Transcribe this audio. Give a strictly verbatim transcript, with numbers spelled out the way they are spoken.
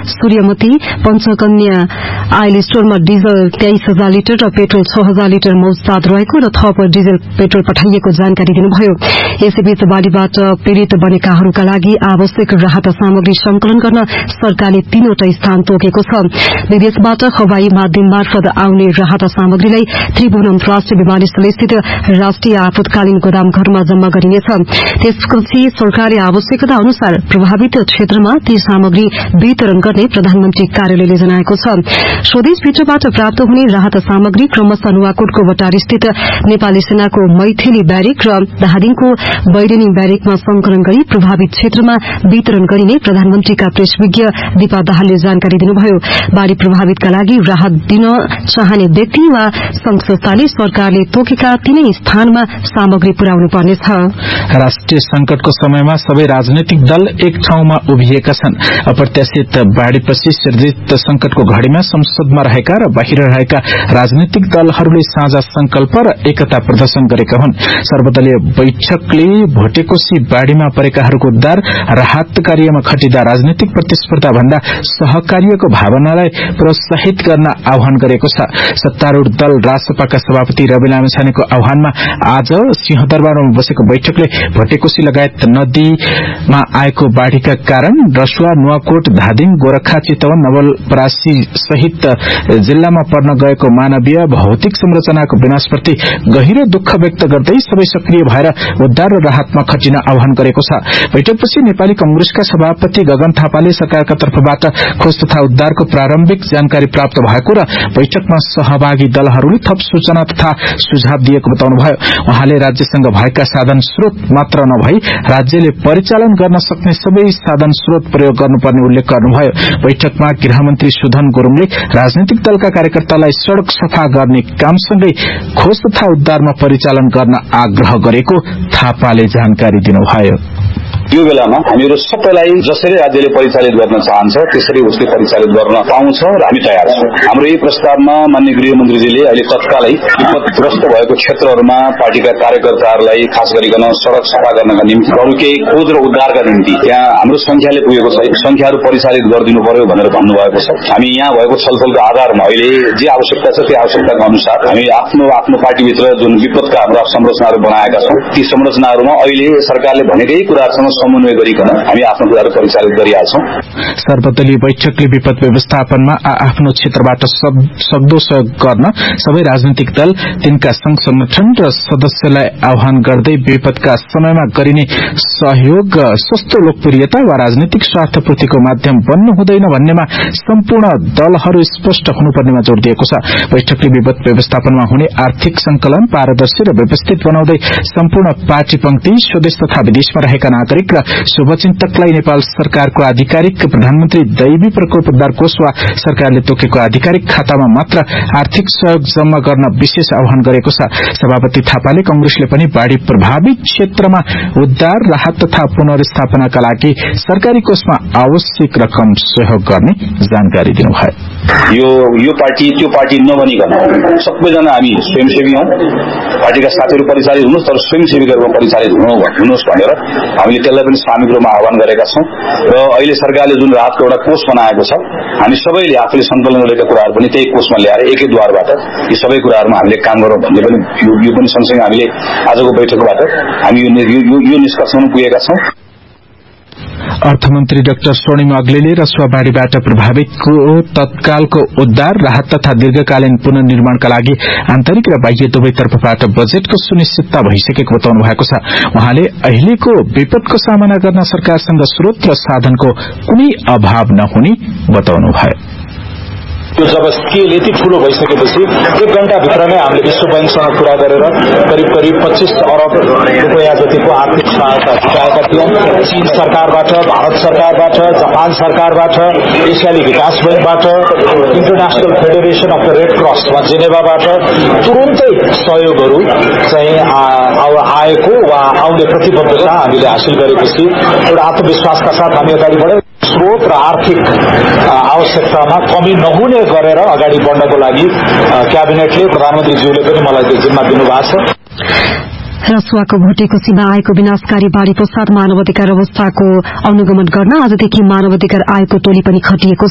Suryamati Panchakanya oil स्टोरमा diesel तेइस हजार लिटर र पेट्रोल छ हजार लिटर मौजदात रहेको र थप डिजल पेट्रोल पठाइएको जानकारी दिनुभयो। यसैबीच बाढ़ीबाट पीड़ित बनेकाहरूका लागि आवश्यक राहत सामग्री संकलन गर्न सरकारले तीनवटा स्थान तोकेको छ। विदेशबाट हवाई माध्यम मार्फत आउने राहत सामग्रीलाई त्रिभुवन अन्तर्राष्ट्रिय विमानस्थल स्थित राष्ट्रिय आपतकालीन गोदाम घरमा जम्मा गरिनेछ। त्यसपछि सरकारले आवश्यकता अनुसार प्रभावित क्षेत्रमा ती सामग्री वितरण गर्ने प्रधानमन्त्री कार्यालयले जनाएको छ। स्वदेशभित्रबाट प्राप्त हुने राहत सामग्री क्रमशः नुवाकोटको बटार स्थित नेपाली सेनाको मैथिली ब्यारेक र धादिङको बैडेनी ब्यारेकमा संकलन गरी प्रभावित क्षेत्रमा वितरण गरिने प्रधानमन्त्रीका प्रेस विज्ञ दीपा दाहालले जानकारी दिनुभयो। बाढ़ी प्रभावितका लागि राहत दिन चाहने व्यक्ति वा संघ संस्थाले सरकारले तोकेका तीनै स्थानमा सामग्री पुर्याउनु पर्नेछ। राष्ट्रिय संकटको समयमा सबै राजनैतिक दल एक ठाउँमा उभिएका छन्। अप्रत्याशित बाढ़ीपछि सिर्जित संकटको घड़ीमा संसदमा रहेका र बाहिर रहेका राजनैतिक दलहरूले साझा संकल्प र एकता प्रदर्शन गरेका हुन्। सर्वदलीय बैठकले भोटेकोशी बाढ़ीमा परेकाहरूको उद्धार राहत कार्यमा खटिँदा राजनैतिक प्रतिस्पर्धा भन्दा सहकार्यको भावनालाई प्रोत्साहित गर्न आह्वान गरेको छ। सत्तारूढ़ दल रासपाका सभापति रवि लामिछानेको आह्वानमा आज सिंहदरबारमा बसेको बैठकले भोटेकोशी लगायत नदीमा आएको बाढ़ीका कारण रसुवा, नुवाकोट, धादिङ, गोरखा, चितवन, नवलपरासी सहित जिल्लामा पर्न गएको मानवीय भौतिक संरचनाको विनाशप्रति गहिरो दुःख व्यक्त गर्दै सबै सक्रिय भएर उद्धार र राहतमा खटिन आह्वान गरेको छ। बैठकपछि नेपाली कंग्रेसका सभापति गगन थापाले सरकारका तर्फबाट खोज तथा उद्धारको प्रारम्भिक जानकारी प्राप्त भएको र बैठकमा सहभागी दलहरूले थप सूचना तथा सुझाव दिएको बताउनुभयो। उहाँले राज्यसँग भएका साधन स्रोत मात्र नभई राज्यले परिचालन गर्न सक्ने सबै साधन स्रोत प्रयोग गर्नुपर्ने उल्लेख गर्नुभयो। बैठकमा गृहमन्त्री सुधन गुरूङले राजनैतिक दलका कार्यकर्तालाई सड़क सफा गर्ने कामसँगै खोज तथा उद्धारमा परिचालन गर्न आग्रह गरेको थापाले जानकारी दिनुभयो। यो बेलामा हामीहरू सबैलाई जसरी राज्यले परिचालित गर्न चाहन्छ त्यसरी उसले परिचालित गर्न पाउँछ र हामी तयार छौं। हाम्रो यही प्रस्तावमा माननीय गृहमन्त्रीजीले अहिले तत्कालै विपदग्रस्त भएको क्षेत्रहरूमा पार्टीका कार्यकर्ताहरूलाई खास गरिकन सड़क सफा गर्नका निम्ति अरू केही खोज र उद्धारका निम्ति त्यहाँ हाम्रो संख्याले पुगेको छ, संख्याहरू परिचालित गरिदिनु पर्यो भनेर भन्नुभएको छ। हामी यहाँ भएको छलफलको आधारमा अहिले जे आवश्यकता छ त्यो आवश्यकताको अनुसार हामी आफ्नो आफ्नो पार्टीभित्र जुन विपदका हाम्रा संरचनाहरू बनाएका छौं ती संरचनाहरूमा अहिले सरकारले भनेकै कुराहरूसँग समन्वय गरिकन हामी आफ्नो कुराहरू परिचालित गरिरहेछौं। सर्वदलीय बैठकले विपद व्यवस्थापनमा आफ्नो क्षेत्रबाट सक्दो सहयोग गर्न सबै राजनैतिक दल, तिनका संघ संगठन र सदस्यलाई आह्वान गर्दै विपदका समयमा गरिने सहयोग सस्तो लोकप्रियता वा राजनीतिक स्वार्थपूर्तिको माध्यम बन्नु हुँदैन भन्नेमा सम्पूर्ण दलहरू स्पष्ट हुनुपर्नेमा जोड़ दिएको छ। बैठकले विपद व्यवस्थापनमा हुने आर्थिक संकलन पारदर्शी र व्यवस्थित बनाउँदै सम्पूर्ण पार्टी पंक्ति, स्वदेश तथा विदेशमा रहेका नागरिक र शुभचिन्तकलाई नेपाल सरकारको आधिकारिक प्रधानमन्त्री दैवी प्रकोप उद्धार कोष वा सरकारले तोकेको आधिकारिक खातामा मात्र आर्थिक सहयोग जम्मा गर्न विशेष आह्वान गरेको छ। सभापति थापाले कंग्रेसले पनि बाढ़ी प्रभावित क्षेत्रमा उद्धार, राहत तथा पुनर्स्थापनाका लागि सरकारी कोषमा आवश्यक रकम सहयोग गर्ने जानकारी दिनुभयो। यो यो पार्टी त्यो पार्टी नबनिकन सबैजना हामी स्वयंसेवी हौं, पार्टीका साथीहरू परिचालित हुनुहोस् तर स्वयंसेवीका रूपमा परिचालित हुनुहोस् भनेर हामीले त्यसलाई पनि सामूहिक रूपमा आह्वान गरेका छौं। र अहिले सरकारले जुन राहतको एउटा कोष बनाएको छ हामी सबैले आफूले संकलन गरेका कुराहरू पनि त्यही कोषमा ल्याएर एकै द्वारबाट यी सबै कुराहरूमा हामीले काम गरौँ भन्ने पनि यो पनि सँगसँगै हामीले आजको बैठकबाट हामी यो निष्कर्षमा पुगेका छौं। अर्थमन्त्री डाक्टर स्वर्णिमा अग्लेले रसुवा बाढ़ीबाट प्रभावितको तत्कालको उद्धार, राहत तथा दीर्घकालीन पुनर्निर्माणका लागि आन्तरिक र बाह्य दुवैतर्फबाट बजेटको सुनिश्चितता भइसकेको बताउनु भएको छ। उहाँले अहिलेको विपदको सामना गर्न सरकारसँग स्रोत र साधनको कुनै अभाव नहुने बताउनुभयो। यो जब स्केल यति ठूलो भइसकेपछि एक घण्टाभित्रमै हामीले विश्व बैंकसँग कुरा गरेर करिब करिब पच्चीस अरब रुपियाँ जतिको आर्थिक सहायता जुटाएका थियौं। चीन सरकारबाट, भारत सरकारबाट, जापान सरकारबाट, एसियाली विकास बैंकबाट, international federation of the red cross वा जेनेभाबाट तुरुन्तै सहयोगहरू चाहिँ आएको वा आउने प्रतिबद्धता हामीले हासिल गरेपछि एउटा आत्मविश्वासका साथ हामी अगाडि बढ्यौं। स्रोत र आर्थिक आवश्यकतामा कमी नहुने गरेर अगाडि बढ्नको लागि क्याबिनेटले, प्रधानमन्त्रीज्यूले पनि मलाई जिम्मा दिनुभएको छ। रसुवाको भोटेकोशीमा आएको विनाशकारी बाढ़ी पश्चात मानवाधिकार अवस्थाको अनुगमन गर्न आजदेखि मानवाधिकार आयोगको टोली पनि खटिएको